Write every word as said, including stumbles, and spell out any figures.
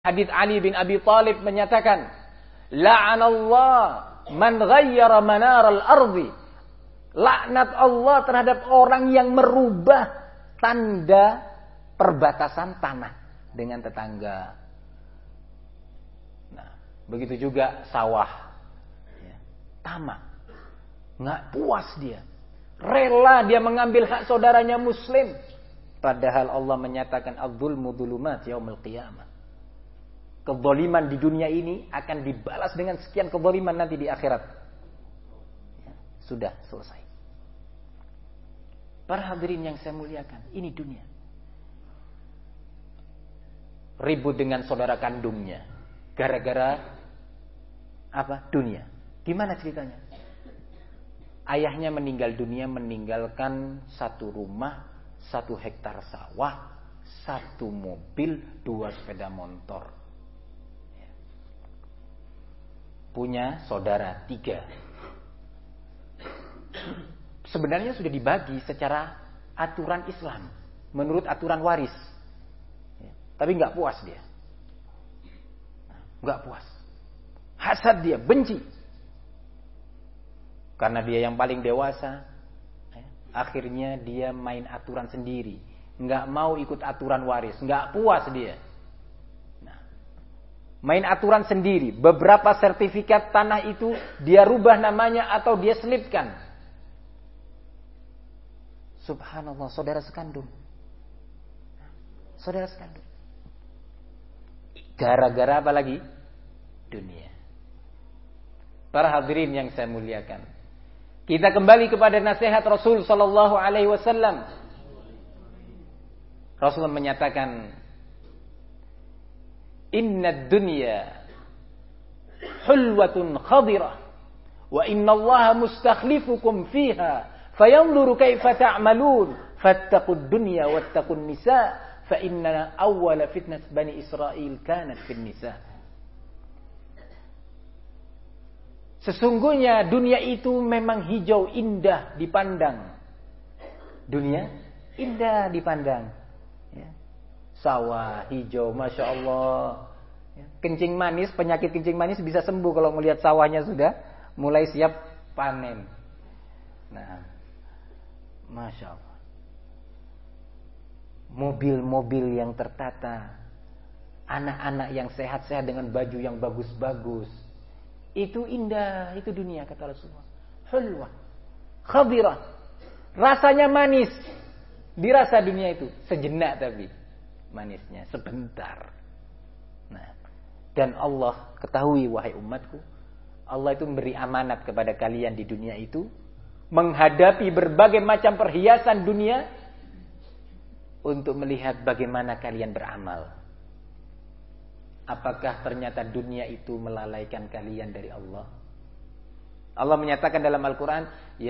Hadits Ali bin Abi Thalib menyatakan, la'anallah man ghayyara manaral ardi. Laknat Allah terhadap orang yang merubah tanda perbatasan tanah dengan tetangga. Nah, begitu juga sawah. Ya, tamak. Nggak puas dia. Rela dia mengambil hak saudaranya muslim. Padahal Allah menyatakan adz-dzulmu dzulumat yaumil qiyamah. Kezaliman di dunia ini akan dibalas dengan sekian kezaliman nanti di akhirat. Ya, sudah selesai. Para hadirin yang saya muliakan, ini dunia. Ribut dengan saudara kandungnya gara-gara apa? Dunia. Gimana ceritanya? Ayahnya meninggal dunia meninggalkan satu rumah, satu hektar sawah, satu mobil, dua sepeda motor. Punya saudara tiga. Sebenarnya sudah dibagi secara aturan Islam, menurut aturan waris. Tapi nggak puas dia, nggak puas, hasad dia, benci, karena dia yang paling dewasa. Akhirnya dia main aturan sendiri, nggak mau ikut aturan waris, nggak puas dia. Main aturan sendiri. Beberapa sertifikat tanah itu dia rubah namanya atau dia selipkan. Subhanallah, saudara sekandung. Saudara sekandung. Gara-gara apa lagi? Dunia. Para hadirin yang saya muliakan. Kita kembali kepada nasihat Rasul sallallahu alaihi wasallam. Rasul menyatakan, Inna dunya hulwatun khadirah wa inna allaha mustakhlifukum fiha fayanzuru kaifa ta'malun fattaqud dunya wattaqun nisa fa inna awwala fitnat bani Israil kanat fin nisa. Sesungguhnya dunia itu memang hijau, indah dipandang. Dunia indah dipandang. Ya. Sawah hijau, masya Allah. Kencing manis, penyakit kencing manis bisa sembuh kalau melihat sawahnya sudah mulai siap panen. Nah, masya Allah. Mobil-mobil yang tertata, anak-anak yang sehat-sehat dengan baju yang bagus-bagus, itu indah, itu dunia kata Rasulullah. Hulwa, khadirah, rasanya manis. Dirasa dunia itu sejenak tapi manisnya sebentar. Nah, dan Allah ketahui wahai umatku, Allah itu memberi amanat kepada kalian di dunia itu menghadapi berbagai macam perhiasan dunia untuk melihat bagaimana kalian beramal. Apakah ternyata dunia itu melalaikan kalian dari Allah? Allah menyatakan dalam Al-Quran,